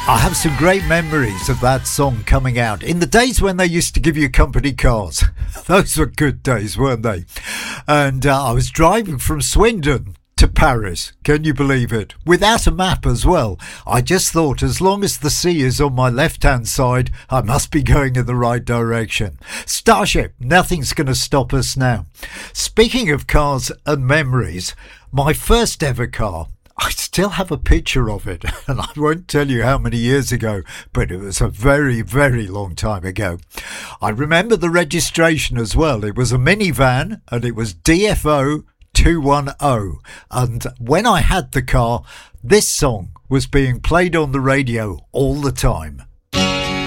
I have some great memories of that song coming out in the days when they used to give you company cars. Those were good days, weren't they? And I was driving from Swindon to Paris, can you believe it? Without a map as well. I just thought as long as the sea is on my left-hand side, I must be going in the right direction. Starship, nothing's going to stop us now. Speaking of cars and memories, my first ever car, I still have a picture of it, and I won't tell you how many years ago, but it was a very, very long time ago. I remember the registration as well. It was a minivan, and it was DFO 210. And when I had the car, this song was being played on the radio all the time.